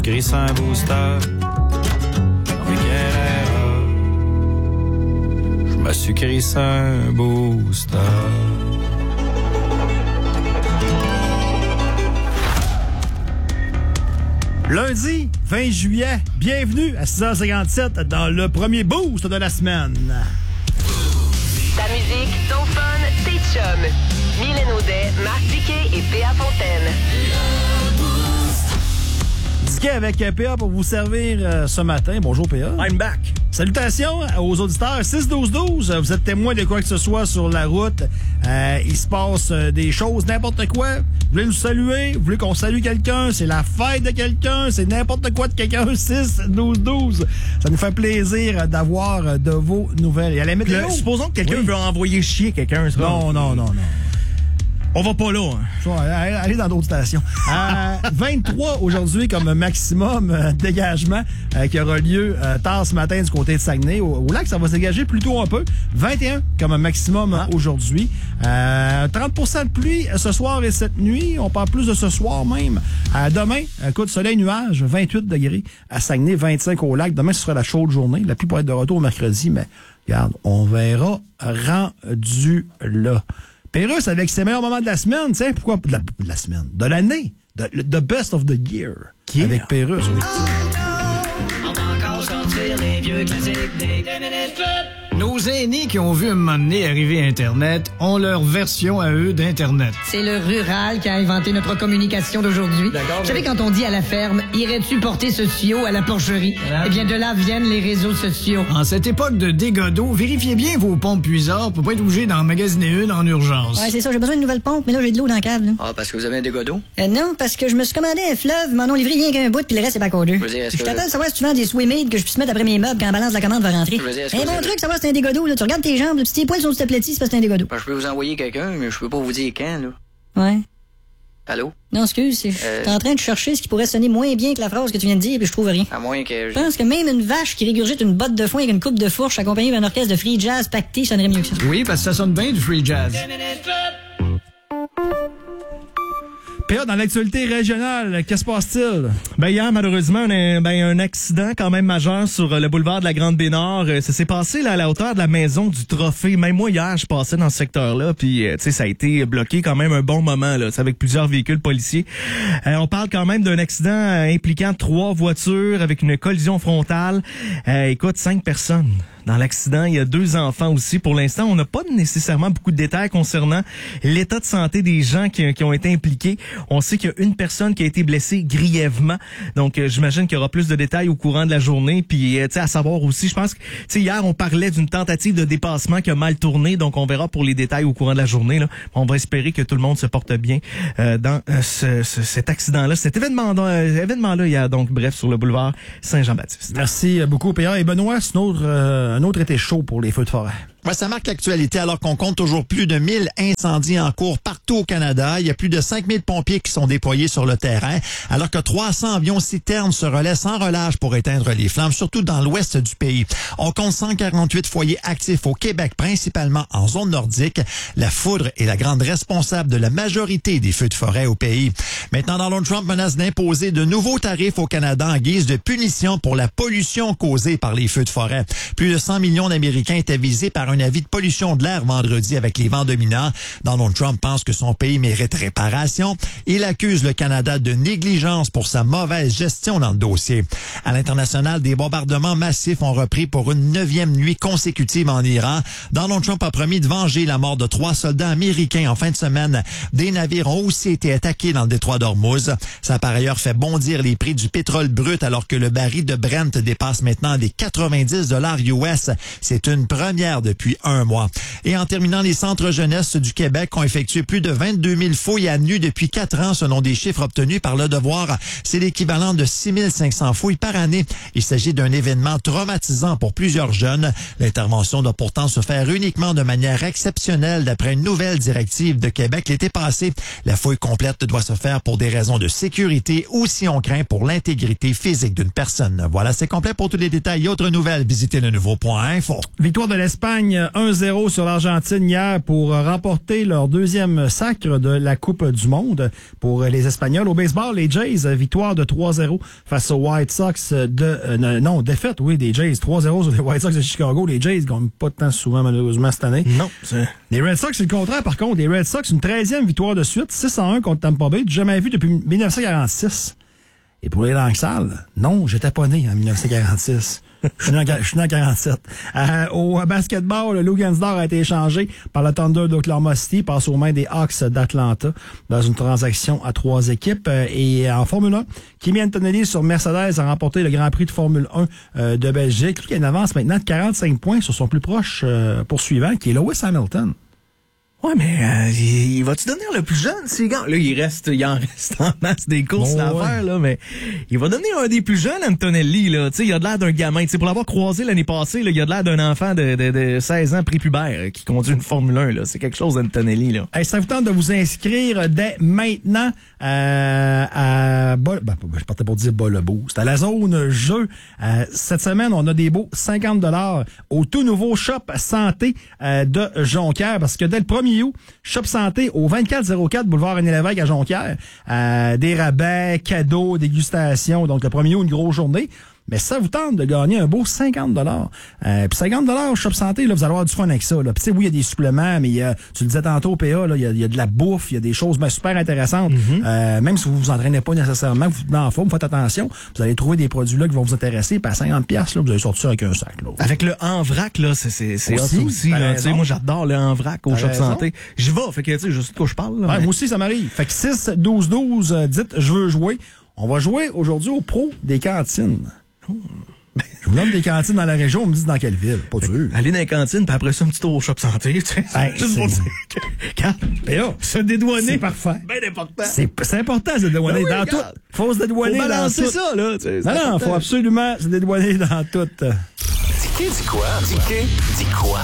sucré sans booster. Avec RRA. Je me sucré sans booster. Lundi 20 juillet, bienvenue à 6h57 dans le premier boost de la semaine. Ta musique, ton fun, tes chums. Mylène Audet, Marc Diquet et P.A. Fontaine. Diquet avec PA pour vous servir ce matin. Bonjour PA. I'm back. Salutations aux auditeurs. 6-12-12, vous êtes témoin de quoi que ce soit sur la route. Il se passe des choses, n'importe quoi. Vous voulez nous saluer? Vous voulez qu'on salue quelqu'un? C'est la fête de quelqu'un? C'est n'importe quoi de quelqu'un? 6-12-12. Ça nous fait plaisir d'avoir de vos nouvelles. Et à la météo, supposons que quelqu'un veut envoyer chier quelqu'un. Non. On va pas là. Allez dans d'autres stations. 23 aujourd'hui comme maximum dégagement qui aura lieu tard ce matin du côté de Saguenay. Au lac, ça va se dégager plutôt un peu. 21 comme maximum aujourd'hui. 30% de pluie ce soir et cette nuit. On parle plus de ce soir même. Demain, coup de soleil, nuage, 28 degrés à Saguenay, 25 au lac. Demain, ce sera la chaude journée. La pluie pourrait être de retour mercredi, mais regarde, on verra rendu là. Pérusse avec ses meilleurs moments de la semaine, tu sais, pourquoi de la semaine? De l'année. The best of the year. Qui avec Pérusse. Oui. On va encore sortir les vieux classiques des 10 minutes club. Nos aînés qui ont vu un moment donné arriver Internet ont leur version à eux d'Internet. C'est le rural qui a inventé notre communication d'aujourd'hui. Vous savez, quand on dit à la ferme, irais-tu porter ce tuyau à la porcherie? Voilà. Eh bien, de là viennent les réseaux sociaux. En cette époque de dégâts d'eau, vérifiez bien vos pompes puisards pour pas être obligé d'en magasiner une en urgence. Ouais, c'est ça, j'ai besoin d'une nouvelle pompe, mais là, j'ai de l'eau dans la cave. Là. Ah, parce que vous avez un dégât d'eau? Non, parce que je me suis commandé un fleuve, m'en ont livré rien qu'un bout, puis le reste, c'est pas cordeux. Je t'appelle savoir si tu vends des Swimade que je puisse mettre après mes meubles quand la balance de la commande va rentrer. Un bon truc, savoir si c'est un dégât d'eau, là. Tu regardes tes jambes, là, si tes poils sont aplatis, c'est parce que c'est un dégât d'eau. Je peux vous envoyer quelqu'un, mais je peux pas vous dire quand, là. Ouais. Allô? Non, excuse, t'es en train de chercher ce qui pourrait sonner moins bien que la phrase que tu viens de dire, puis je trouve rien. À moins que... Je pense que même une vache qui régurgite une botte de foin avec une coupe de fourche accompagnée d'un orchestre de free jazz pacté sonnerait mieux que ça. Oui, parce que ça sonne bien du free jazz. 10 minutes club. PA, dans l'actualité régionale, qu'est-ce qui se passe-t-il? Ben hier, malheureusement, un accident quand même majeur sur le boulevard de la Grande-Baie-Nord. Ça s'est passé là, à la hauteur de la maison du Trophée. Même moi, hier, je passais dans ce secteur-là, puis tu sais, ça a été bloqué quand même un bon moment, là, avec plusieurs véhicules policiers. On parle quand même d'un accident impliquant 3 voitures avec une collision frontale. Écoute, 5 personnes. Dans l'accident, il y a 2 enfants aussi. Pour l'instant, on n'a pas nécessairement beaucoup de détails concernant l'état de santé des gens qui ont été impliqués. On sait qu'il y a une personne qui a été blessée grièvement. Donc, j'imagine qu'il y aura plus de détails au courant de la journée. Puis, tu sais, à savoir aussi, je pense que, tu sais, hier, on parlait d'une tentative de dépassement qui a mal tourné. Donc, on verra pour les détails au courant de la journée, là. On va espérer que tout le monde se porte bien dans cet accident-là, cet événement-là hier. Donc, bref, sur le boulevard Saint-Jean-Baptiste. Merci beaucoup, PA. Et Benoît, c'est un autre été chaud pour les feux de forêt. Ouais, ça marque l'actualité alors qu'on compte toujours plus de 1000 incendies en cours partout au Canada. Il y a plus de 5000 pompiers qui sont déployés sur le terrain, alors que 300 avions citernes se relaient sans relâche pour éteindre les flammes, surtout dans l'ouest du pays. On compte 148 foyers actifs au Québec, principalement en zone nordique. La foudre est la grande responsable de la majorité des feux de forêt au pays. Maintenant, Donald Trump menace d'imposer de nouveaux tarifs au Canada en guise de punition pour la pollution causée par les feux de forêt. Plus de 100 millions d'Américains étaient visés par un avis de pollution de l'air vendredi avec les vents dominants. Donald Trump pense que son pays mérite réparation. Il accuse le Canada de négligence pour sa mauvaise gestion dans le dossier. À l'international, des bombardements massifs ont repris pour une 9e nuit consécutive en Iran. Donald Trump a promis de venger la mort de 3 soldats américains en fin de semaine. Des navires ont aussi été attaqués dans le détroit d'Ormuz. Ça a par ailleurs fait bondir les prix du pétrole brut alors que le baril de Brent dépasse maintenant les 90 $ US. C'est une première depuis un mois. Et en terminant, les centres jeunesse du Québec ont effectué plus de 22 000 fouilles à nu depuis 4 ans, selon des chiffres obtenus par Le Devoir. C'est l'équivalent de 6 500 fouilles par année. Il s'agit d'un événement traumatisant pour plusieurs jeunes. L'intervention doit pourtant se faire uniquement de manière exceptionnelle d'après une nouvelle directive de Québec l'été passé. La fouille complète doit se faire pour des raisons de sécurité ou si on craint pour l'intégrité physique d'une personne. Voilà, c'est complet. Pour tous les détails et autres nouvelles, visitez le nouveau.info. Victoire de l'Espagne gagnent 1-0 sur l'Argentine hier pour remporter leur deuxième sacre de la Coupe du Monde. Pour les Espagnols, au baseball, les Jays, victoire de 3-0 face aux White Sox défaite, des Jays, 3-0 sur les White Sox de Chicago. Les Jays ne gagnent pas tant souvent, malheureusement, cette année. Non, les Red Sox, c'est le contraire, par contre. Les Red Sox, une 13e victoire de suite, 6-1 contre Tampa Bay, jamais vu depuis 1946. Et pour les langues sales, non, j'étais pas né en 1946. Je suis né en 47. Au basketball, le Lou Gansdor a été échangé par le Thunder d'Oklahoma City, passe aux mains des Hawks d'Atlanta dans une transaction à 3 équipes. Et en Formule 1, Kimi Antonelli sur Mercedes a remporté le Grand Prix de Formule 1 de Belgique. Lui, il a une avance maintenant de 45 points sur son plus proche poursuivant, qui est Lewis Hamilton. Ouais, mais il va-tu devenir le plus jeune, ces gars? Là, il en reste en masse des courses à faire, là, mais il va devenir un des plus jeunes, Antonelli, là. Tu sais, il a de l'air d'un gamin. Tu sais, pour l'avoir croisé l'année passée, là, il a de l'air d'un enfant de 16 ans prépubère qui conduit une Formule 1, là. C'est quelque chose, Antonelli, là. Hey, ça vous tente de vous inscrire dès maintenant je partais pour dire le boost. À la zone jeu, cette semaine, on a des beaux 50$ au tout nouveau Shop Santé de Jonquière, parce que dès le 1er août, Shop Santé au 2404 boulevard René-Lévesque à Jonquière, des rabais, cadeaux, dégustations. Donc le 1er août, une grosse journée. Mais ça vous tente de gagner un beau 50$. Puis 50$ au Shop Santé, là, vous allez avoir du fun avec ça. Puis tu sais, oui, il y a des suppléments, mais tu le disais tantôt au PA, là, il y a de la bouffe, il y a des choses super intéressantes. Même si vous vous entraînez pas nécessairement, vous êtes en forme, faites attention. Vous allez trouver des produits là qui vont vous intéresser. Puis à 50$, là, vous allez sortir avec un sac. Là. Avec le en vrac, là, c'est aussi. Là, moi, j'adore le en vrac au Shop Santé. J'y vais, fait que tu sais, je sais de quoi je parle. Là, ouais, moi aussi, ça m'arrive. Fait que 6-12-12, dites je veux jouer. On va jouer aujourd'hui au pro des cantines. Je vous donne des cantines dans la région, on me dit dans quelle ville. Pas sûr. Aller dans les cantines, puis après ça, un petit tour au Shop Santé. Tu sais, juste pour dire que se dédouaner. C'est parfait. Bien important. C'est important de se dédouaner dans tout. Faut se dédouaner dans tout. Faut balancer ça, là. Non, faut absolument se dédouaner dans tout. Dis quoi? Dis quoi?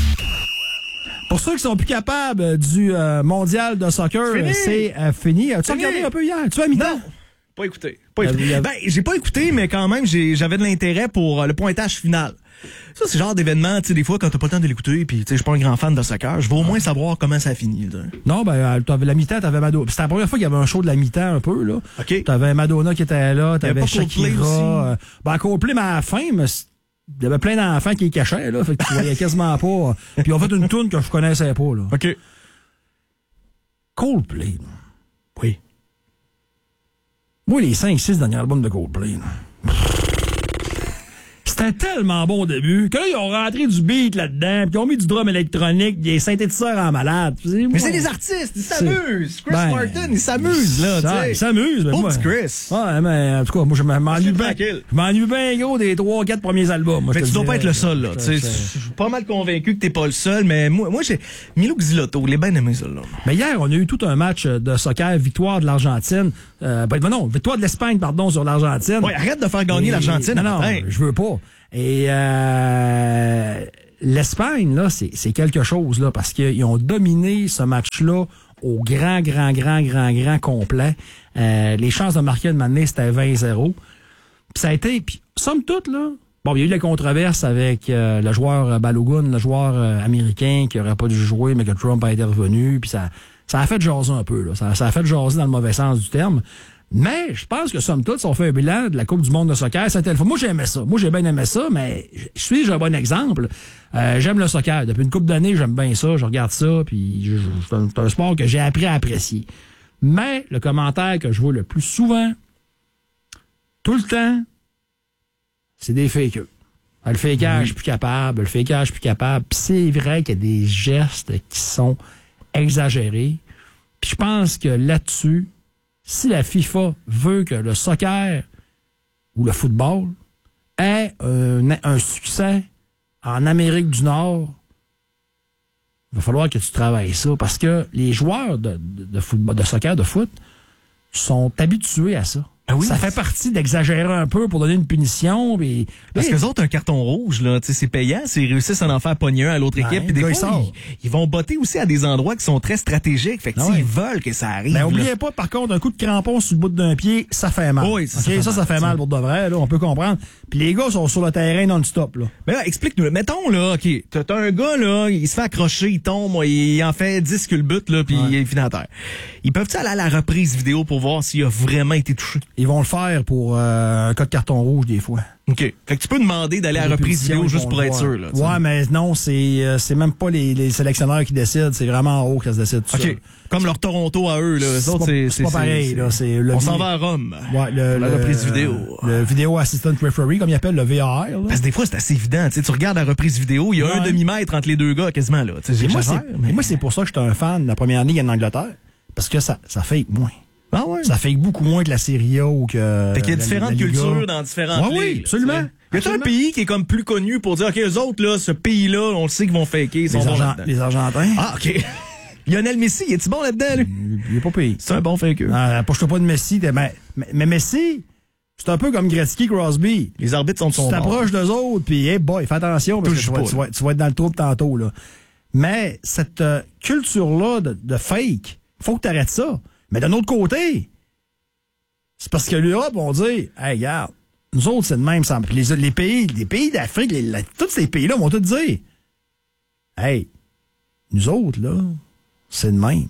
Pour ceux qui sont plus capables du mondial de soccer, c'est fini. As-tu regardé un peu hier? Tu as mis temps? Pas écouté. Ben, j'ai pas écouté, mais quand même, j'avais de l'intérêt pour le pointage final. Ça, c'est le genre d'événement, tu sais, des fois, quand t'as pas le temps de l'écouter, puis tu sais, je suis pas un grand fan de soccer, je veux au moins savoir comment ça finit. Là. Non, la mi-temps, t'avais Madonna. C'était la première fois qu'il y avait un show de la mi-temps un peu, là. OK. T'avais Madonna qui était là, t'avais Shakira. Coldplay, mais à la fin, il y avait plein d'enfants qui cachaient, là, fait que tu voyais quasiment pas. Puis ils ont fait une toune que je connaissais pas, là. OK. Coldplay. Oui. Moi, les 5-6 derniers albums de Coldplay, c'était tellement bon au début que là, ils ont rentré du beat là-dedans, puis ils ont mis du drum électronique, des synthétiseurs en malade. Mais c'est des artistes, ils s'amusent. Chris Martin, il s'amuse, là, tu sais. Il s'amuse. Pauvre petit Chris. Ouais, mais en tout cas, moi, je m'ennuie bien gros des 3-4 premiers albums. Moi, mais tu dois pas être le seul, là. Je suis pas mal convaincu que t'es pas le seul, mais moi j'ai Milo Xilotto, il est bien aimé, ça, là. Mais hier, on a eu tout un match de soccer, victoire de l'Argentine. Victoire de l'Espagne, pardon, sur l'Argentine. Ouais, arrête de faire gagner l'Argentine. Non, je veux pas. Et l'Espagne, là, c'est quelque chose, là, parce qu'ils ont dominé ce match-là au grand complet. Les chances de marquer de manière, c'était 20-0. Puis ça a été, somme toute, là, bon, il y a eu de la controverse avec le joueur Balogun, le joueur américain qui aurait pas dû jouer, mais que Trump a été revenu, puis ça a fait jaser un peu, là. Ça a fait jaser dans le mauvais sens du terme. Mais je pense que, somme toute, si on fait un bilan de la Coupe du monde de soccer, c'était le fun. Moi, j'aimais ça. Moi, j'ai bien aimé ça, mais j'ai un bon exemple. J'aime le soccer. Depuis une couple d'années, j'aime bien ça. Je regarde ça, puis c'est un sport que j'ai appris à apprécier. Mais le commentaire que je vois le plus souvent, tout le temps, c'est des fakeux. Le fakeage, je suis plus capable. Puis c'est vrai qu'il y a des gestes qui sont exagérés. Puis je pense que là-dessus, si la FIFA veut que le soccer ou le football ait un succès en Amérique du Nord, il va falloir que tu travailles ça, parce que les joueurs de football, de soccer, de foot, sont habitués à ça. Ah oui, ça fait partie d'exagérer un peu pour donner une punition. Puis, parce que les autres, un carton rouge, là, c'est payant. S'ils réussent à en faire pogner un à l'autre équipe. Puis des fois, ils vont botter aussi à des endroits qui sont très stratégiques. Fait que ils veulent que ça arrive. Mais oubliez pas, par contre, un coup de crampon sur le bout d'un pied, ça fait mal. Oui, ça fait mal pour de vrai, là, on peut comprendre. Puis les gars sont sur le terrain non-stop, là. Mais là, explique-nous. Mettons, là, OK, t'as un gars, là, il se fait accrocher, il tombe, il en fait 10 culbutes, là, puis il finit à terre. Ils peuvent-ils aller à la reprise vidéo pour voir s'il a vraiment été touché? Ils vont le faire pour un cas de carton rouge, des fois. OK. Fait que tu peux demander d'aller à la reprise vidéo juste pour être sûr, là. Ouais, mais non, c'est même pas les sélectionneurs qui décident, c'est vraiment en haut que ça se décide tout ça. OK. Comme leur Toronto à eux, là. C'est pas pareil, là. On s'en va à Rome. Ouais, la reprise vidéo. Le Video Assistant Referee, comme ils appellent le VAR, là. Parce que des fois, c'est assez évident. Tu regardes la reprise vidéo, il y a un demi-mètre entre les deux gars, quasiment, là. Moi, c'est pour ça que j'étais un fan de la première ligue en Angleterre. Parce que ça fake moins. Ah ouais? Ça fake beaucoup moins que la Serie A ou que. Fait qu'il y a différentes cultures dans différentes ligues. Oui, absolument. Il y a un pays qui est comme plus connu pour dire, OK, eux autres, là, ce pays-là, on le sait qu'ils vont faker. Ils sont bons là-dedans. Les Argentins. Ah, OK. Lionel Messi, il est-tu bon là-dedans, lui? Il est pas payé. C'est un bon faker. Approche-toi pas de Messi. Mais Messi, c'est un peu comme Gretzky, Crosby. Les arbitres sont de son bord. Tu t'approches d'eux autres, puis, hey boy, fais attention, parce que tu vas être dans le trouble tantôt, là. Mais cette culture-là de fake, faut que tu arrêtes ça. Mais d'un autre côté, c'est parce que l'Europe vont dire, hey, regarde, nous autres, c'est de même. Les pays d'Afrique, tous ces pays-là vont tout dire, hey, nous autres, là, c'est de même.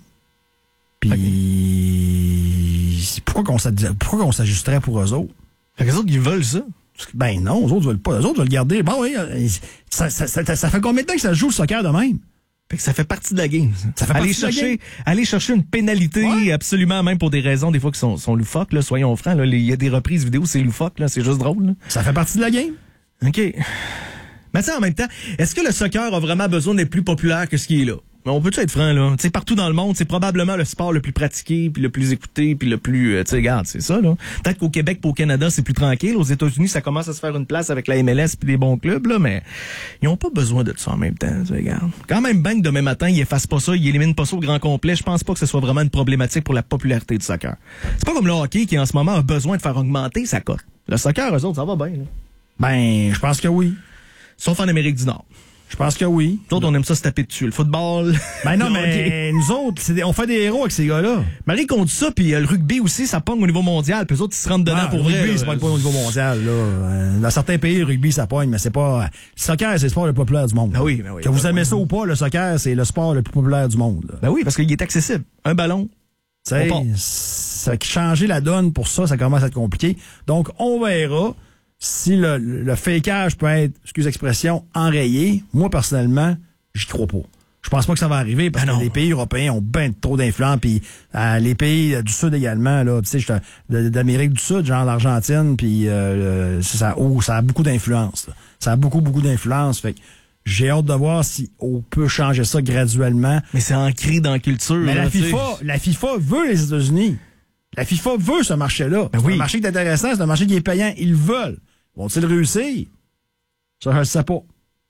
Puis, pourquoi qu'on s'ajusterait pour eux autres? Fait que les autres, ils veulent ça. Ben non, eux autres veulent pas. Eux autres veulent garder. Bon, oui, ça fait combien de temps que ça se joue le soccer de même? Fait que ça fait partie de la game. Ça fait aller chercher une pénalité, absolument, même pour des raisons des fois qui sont loufoques, là, soyons francs. Il y a des reprises vidéo, c'est loufoque, là, c'est juste drôle. Là. Ça fait partie de la game. OK. Mais ça, en même temps, est-ce que le soccer a vraiment besoin d'être plus populaire que ce qui est là? On peut-tu être franc, là? Tu sais, partout dans le monde, c'est probablement le sport le plus pratiqué, puis le plus écouté, puis le plus... tu sais, regarde, c'est ça, là. Peut-être qu'au Québec et au Canada, c'est plus tranquille. Aux États-Unis, ça commence à se faire une place avec la MLS puis des bons clubs, là, mais ils ont pas besoin de ça en même temps, tu sais, regarde. Quand même bien que demain matin, ils effacent pas ça, ils éliminent pas ça au grand complet, je pense pas que ce soit vraiment une problématique pour la popularité du soccer. C'est pas comme le hockey qui, en ce moment, a besoin de faire augmenter sa cote. Le soccer, eux autres, ça va bien, là. Ben, je pense que oui. Sauf en Amérique du Nord. Je pense que oui. Nous autres, on aime ça se taper dessus. Le football. Ben non, mais nous autres, on fait des héros avec ces gars-là. Marie qu'on dit ça, puis le rugby aussi, ça pogne au niveau mondial. Puis eux autres, ils se rentrent dedans pour vrai. Le rugby, c'est pas au niveau mondial. Là. Dans certains pays, le rugby, ça pogne, mais c'est pas... Le soccer, c'est le sport le plus populaire du monde. Ben oui. Que vous aimez ça ou pas, le soccer, c'est le sport le plus populaire du monde. Là. Ben oui, parce qu'il est accessible. Un ballon. Ça changer la donne pour ça, ça commence à être compliqué. Donc, on verra si le fakeage peut être, excuse l'expression, enrayé. Moi, personnellement, j'y crois pas. Je pense pas que ça va arriver parce que les pays européens ont bien trop d'influence, puis les pays du Sud également, là, tu sais, d'Amérique du Sud, genre l'Argentine, puis ça a beaucoup d'influence. Là. Ça a beaucoup d'influence. Fait que j'ai hâte de voir si on peut changer ça graduellement. Mais c'est ancré dans la culture. Mais là, la FIFA veut les États-Unis. La FIFA veut ce marché-là. Ben c'est un marché qui est intéressant, c'est un marché qui est payant. Ils veulent. Vont-ils réussir? Ça, je ne sais pas.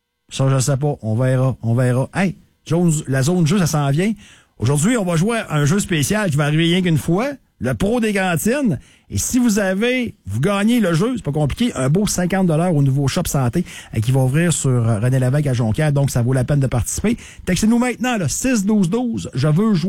On verra. Hey, la zone jeu, ça s'en vient. Aujourd'hui, on va jouer à un jeu spécial qui va arriver rien qu'une fois. Le Pro des cantines. Et si vous gagnez le jeu, c'est pas compliqué, un beau 50 $ au nouveau Shop Santé qui va ouvrir sur René Lévesque à Jonquière. Donc, ça vaut la peine de participer. Textez-nous maintenant, 6-12-12. Je veux jouer.